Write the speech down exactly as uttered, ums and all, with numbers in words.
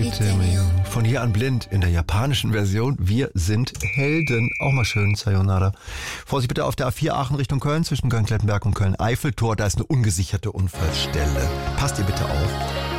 Timmy, von hier an blind in der japanischen Version. Wir sind Helden. Auch mal schön, Sayonara. Vorsicht bitte auf der A vier Aachen Richtung Köln, zwischen Köln-Klettenberg und Köln-Eiffeltor. Da ist eine ungesicherte Unfallstelle. Passt ihr bitte auf.